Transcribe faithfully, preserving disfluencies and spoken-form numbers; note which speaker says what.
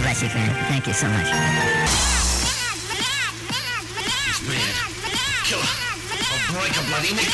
Speaker 1: bless you, friend. Thank you so much.
Speaker 2: He's mad. Killer. I'll break a bloody neck.